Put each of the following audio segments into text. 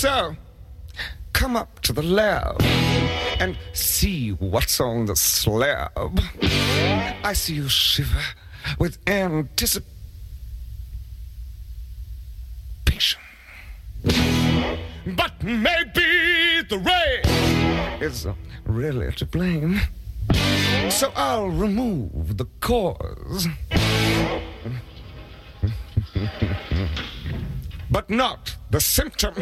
So, come up to the lab and see what's on the slab. I see you shiver with anticipation. But maybe the rain is really to blame. So I'll remove the cause. But not the symptom.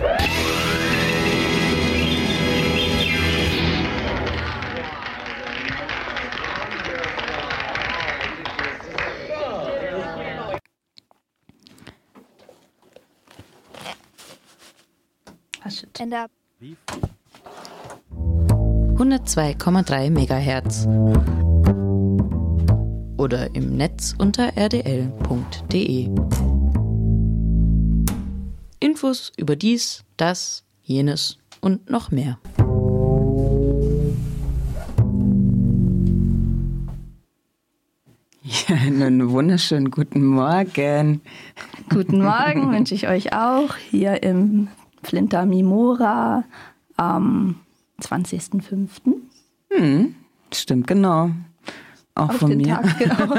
End up. 102,3 Megahertz. Oder im Netz unter rdl.de. Infos über dies, das, jenes und noch mehr. Ja, einen wunderschönen guten Morgen. Guten Morgen wünsche ich euch auch hier im Flinter Mimora am 20.05. Stimmt, genau. Auch Auf von den mir. Tag, genau.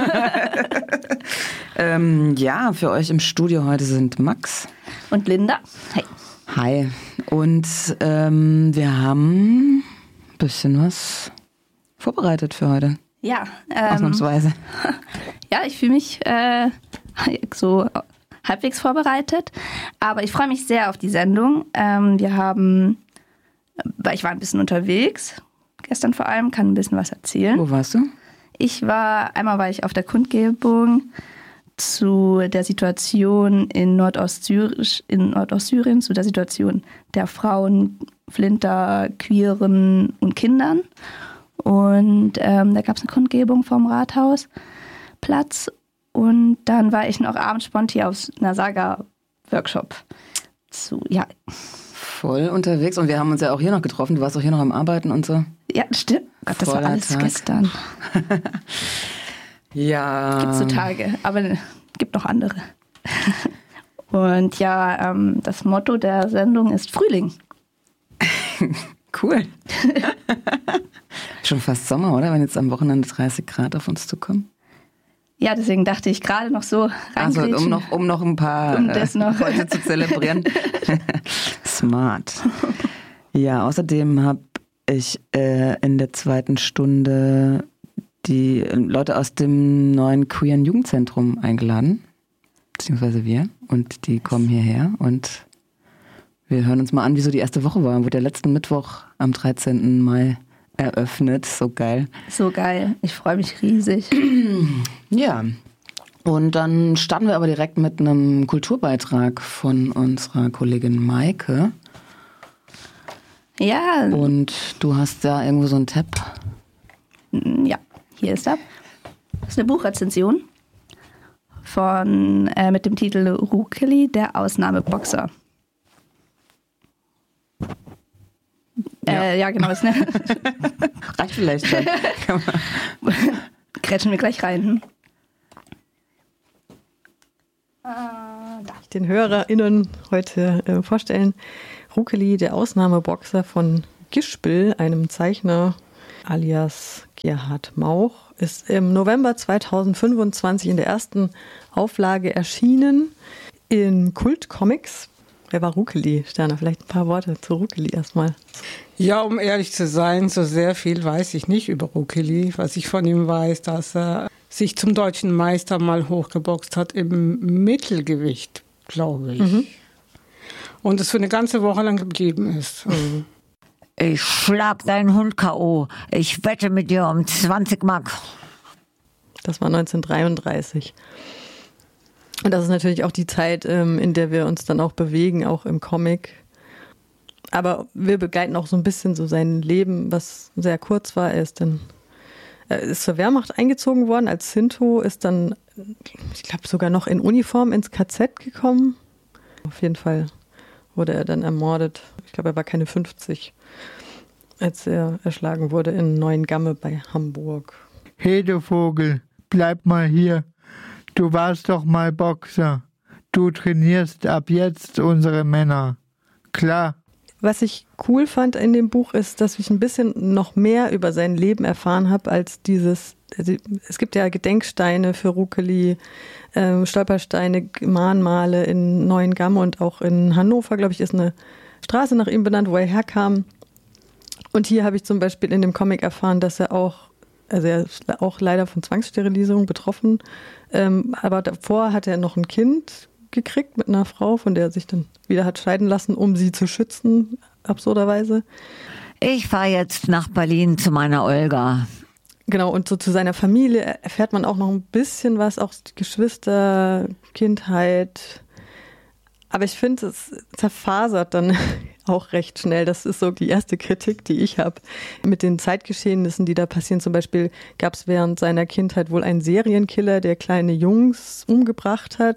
Ja, für euch im Studio heute sind Max Und Linda. Hey. Hi. Und wir haben ein bisschen was vorbereitet für heute. Ja. Ausnahmsweise. Ja, ich fühle mich so halbwegs vorbereitet. Aber ich freue mich sehr auf die Sendung. Weil ich war ein bisschen unterwegs, gestern vor allem, kann ein bisschen was erzählen. Wo warst du? Einmal war ich auf der Kundgebung zu der Situation in Nordostsyrien, zu der Situation der Frauen, Flinter, Queeren und Kindern. Und da gab es eine Kundgebung vom Rathausplatz. Und dann war ich noch abends spontan auf einer Saga-Workshop. Voll unterwegs. Und wir haben uns ja auch hier noch getroffen. Du warst auch hier noch am Arbeiten und so. Ja, stimmt. Gott, das war alles gestern. Ja. Gibt so Tage, aber gibt noch andere. Und ja, das Motto der Sendung ist Frühling. Cool. Schon fast Sommer, oder? Wenn jetzt am Wochenende 30 Grad auf uns zukommen. Ja, deswegen dachte ich gerade noch so reingrätschen. Also um noch ein paar heute zu zelebrieren. Smart. Ja, außerdem habe ich in der zweiten Stunde die Leute aus dem neuen Queeren Jugendzentrum eingeladen. Beziehungsweise wir. Und die kommen hierher und wir hören uns mal an, wie so die erste Woche war. Wurde der letzten Mittwoch am 13. Mai eröffnet. So geil. So geil. Ich freue mich riesig. Ja. Und dann starten wir aber direkt mit einem Kulturbeitrag von unserer Kollegin Maike. Ja. Und du hast da irgendwo so einen Tab. Ja, hier ist er. Das ist eine Buchrezension mit dem Titel Rukeli, der Ausnahmeboxer. Ja, genau. Ist ne? Reicht vielleicht schon. Grätschen wir gleich rein. Darf ich den HörerInnen heute vorstellen? Rukeli, der Ausnahmeboxer von Gischbil, einem Zeichner alias Gerhard Mauch, ist im November 2025 in der ersten Auflage erschienen in Kult Comics. Wer war Rukeli? Sterner, vielleicht ein paar Worte zu Rukeli erstmal. Ja, um ehrlich zu sein, so sehr viel weiß ich nicht über Rukeli. Was ich von ihm weiß, dass er sich zum deutschen Meister mal hochgeboxt hat im Mittelgewicht, glaube ich. Mhm. Und es für eine ganze Woche lang geblieben ist. Mhm. Ich schlag deinen Hund K.O. Ich wette mit dir um 20 Mark. Das war 1933. Und das ist natürlich auch die Zeit, in der wir uns dann auch bewegen, auch im Comic. Aber wir begleiten auch so ein bisschen so sein Leben, was sehr kurz war. Er ist zur Wehrmacht eingezogen worden als Sinto, ist dann, ich glaube, sogar noch in Uniform ins KZ gekommen. Auf jeden Fall wurde er dann ermordet. Ich glaube, er war keine 50, als er erschlagen wurde in Neuengamme bei Hamburg. Hey, du Vogel, bleib mal hier. Du warst doch mal Boxer. Du trainierst ab jetzt unsere Männer. Klar. Was ich cool fand in dem Buch ist, dass ich ein bisschen noch mehr über sein Leben erfahren habe als dieses, also es gibt ja Gedenksteine für Ruckeli, Stolpersteine, Mahnmale in Neuengamme und auch in Hannover, glaube ich, ist eine Straße nach ihm benannt, wo er herkam. Und hier habe ich zum Beispiel in dem Comic erfahren, dass er auch leider von Zwangssterilisierung betroffen, aber davor hat er noch ein Kind gekriegt mit einer Frau, von der er sich dann wieder hat scheiden lassen, um sie zu schützen, absurderweise. Ich fahre jetzt nach Berlin zu meiner Olga. Genau, und so zu seiner Familie erfährt man auch noch ein bisschen was, auch Geschwister, Kindheit. Aber ich finde, es zerfasert dann auch recht schnell. Das ist so die erste Kritik, die ich habe mit den Zeitgeschehnissen, die da passieren. Zum Beispiel gab es während seiner Kindheit wohl einen Serienkiller, der kleine Jungs umgebracht hat.